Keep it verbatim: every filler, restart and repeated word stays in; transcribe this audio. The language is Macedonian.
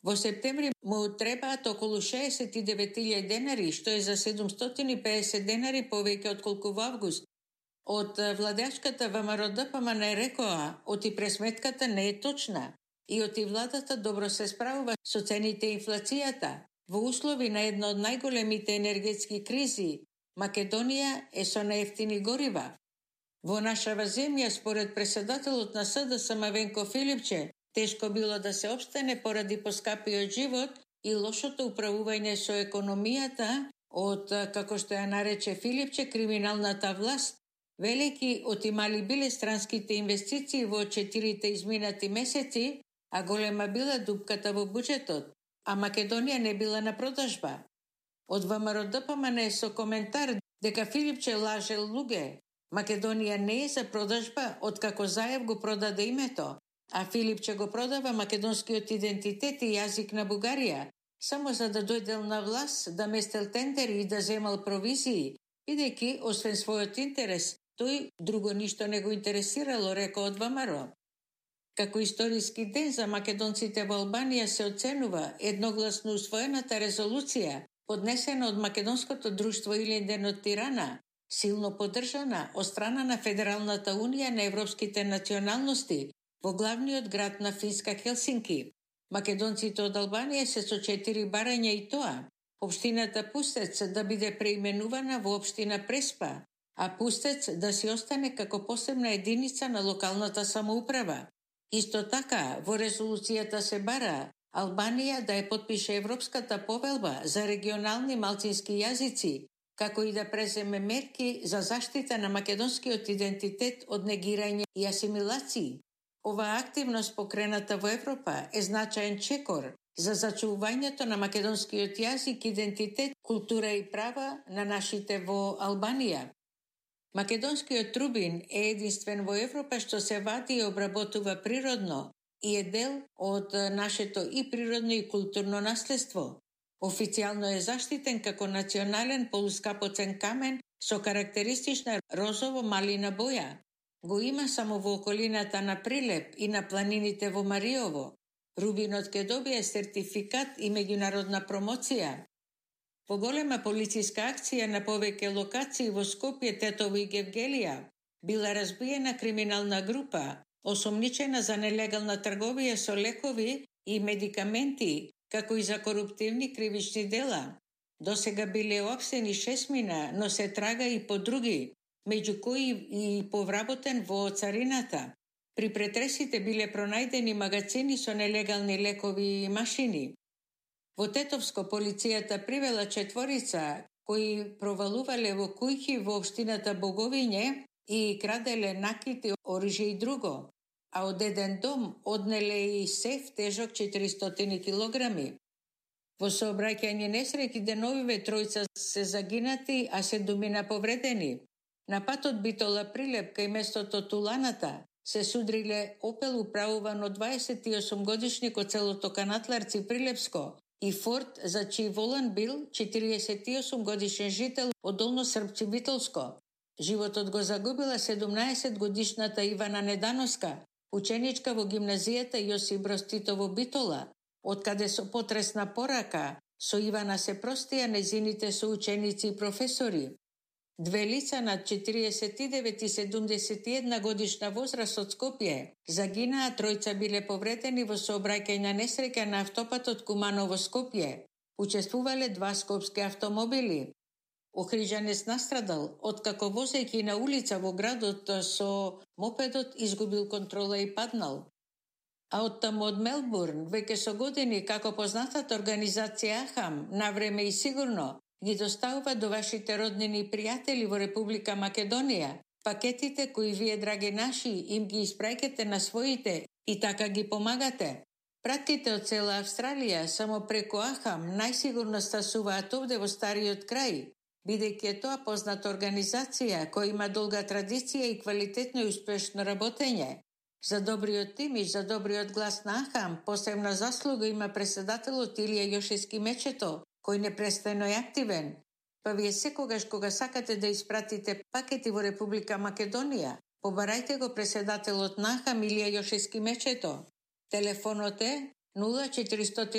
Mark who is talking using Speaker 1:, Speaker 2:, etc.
Speaker 1: Во септември му требаат околу шеесет и девет илјади денари, што е за седумстотини и педесет денари повеќе отколку во август. Од владеачката ВМРО-ДПМН рекоа, оти пресметката не е точна и оти владата добро се справува со цените и инфлацијата. Во услови на една од најголемите енергетски кризи, Македонија е со најевтини горива. Во нашава земја, според председателот на СДСМ Венко Филипче, тешко било да се опстане поради поскапиот живот и лошото управување со економијата од, како што ја нарече Филипче, криминалната власт, велики отимали биле странските инвестиции во четирите изминати месеци, а голема била дупката во буџетот, а Македонија не била на продажба. Од ВМРО-ДПМН со коментар дека Филипче лаже луѓе. Македонија не е за продажба, откако Заев го продаде името, а Филипче го продава македонскиот идентитет и јазик на Бугарија, само за да дојдел на власт, да местел тендери и да земал провизии, бидејќи, освен својот интерес, тој друго ништо не го интересирало, рекол од ВМРО. Како историски ден за македонците во Албанија се оценува едногласно усвоената резолуција, поднесена од Македонското друштво Илинден од Тирана, силно поддржана од страна на Федералната унија на европските националности во главниот град на Финска Хелсинки. Македонците од Албанија се со четири барања и тоа: општината Пустец да биде преименувана во општина Преспа, а Пустец да си остане како посебна единица на локалната самоуправа. Исто така, во резолуцијата се бара Албанија да ја подпише Европската повелба за регионални малцински јазици, како и да преземе мерки за заштита на македонскиот идентитет од негирање и асимилации. Оваа активност покрената во Европа е значаен чекор за зачувувањето на македонскиот јазик, идентитет, култура и права на нашите во Албанија. Македонскиот трубин е единствен во Европа што се вади и обработува природно и е дел од нашето и природно и културно наследство. Официјално е заштитен како национален полускапоцен камен со карактеристична розово-малина боја. Го има само во околината на Прилеп и на планините во Мариово. Рубинот ќе добие сертификат и меѓународна промоција. Во голема полициска акција на повеќе локации во Скопје, Тетово и Гевгелија била разбиена криминална група, осомничена за нелегална трговија со лекови и медикаменти, како и за коруптивни кривични дела. Досега биле опсени шесмина, но се трага и по други, меѓу кои и повработен во царината. При претресите биле пронајдени магазини со нелегални лекови и машини. Во Тетовско полицијата привела четворица кои провалувале во куќи во општината Боговиње и краделе накити, оружје и друго, а од еден дом однеле и сеф тежок четиристотини килограми. Во сообраќајни несреќи деновиве тројца се загинати, а седумина повредени. На патот Битола Прилеп кај местото Туланата се судриле Опел управуван од дваесет и осум годишник од селото Канатларци Прилепско и Форд за чиј волан бил четириесет и осум годишен жител од Долно Српци Битолско. Животот го загубила седумнаесет годишната Ивана Недановска, ученичка во гимназијата Јосип Броз Тито во Битола, откаде со потресна порака со Ивана се простија незините соученици и професори. Две лица над четириесет и девет и седумдесет и една годишна возраст од Скопје загинаа, тројца биле повредени во сообраќајна несреќа на автопатот Куманово Скопје. Учествувале два скопски автомобили. Охриđанец настрадал откако возејќи на улица во градот со мопедот изгубил контрола и паднал. А оттаму од Мелбурн, веќе со години како познатата организација Ахам, навреме и сигурно, ги доставува до вашите роднини и пријатели во Република Македонија пакетите кои вие, драги наши, им ги испраќате на своите и така ги помагате. Пратките од цела Австралија само преку Ахам најсигурно стасуваат овде во стариот крај, бидејќи е тоа позната организација која има долга традиција и квалитетно и успешно работење. За добриот имидж, за добриот глас на Ахам, посебна заслуга има председателот Илија Јошевски Мечето, кој непрестано е активен. Па вие секогаш кога сакате да испратите пакети во Република Македонија, побарајте го председателот на Ахам Илија Јошевски Мечето. Телефонот е нула четири